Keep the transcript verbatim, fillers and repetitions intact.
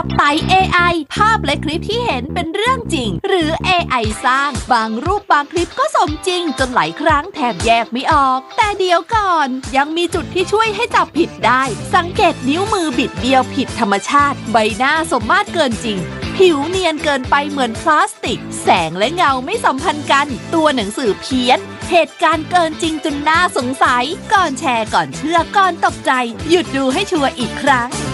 บไต่ เอ ไอ ภาพและคลิปที่เห็นเป็นเรื่องจริงหรือ เอ ไอ สร้างบางรูปบางคลิปก็สมจริงจนหลายครั้งแทบแยกไม่ออกแต่เดี๋ยวก่อนยังมีจุดที่ช่วยให้จับผิดได้สังเกตนิ้วมือบิดเบี้ยวผิดธรรมชาติใบหน้าสมมาตรเกินจริงผิวเนียนเกินไปเหมือนพลาสติกแสงและเงาไม่สัมพันธ์กันตัวหนังสือเพี้ยนเหตุการณ์เกินจริงจนน่าสงสัยก่อนแชร์ก่อนเชื่อก่อนตกใจหยุดดูให้ชัวร์อีกครั้ง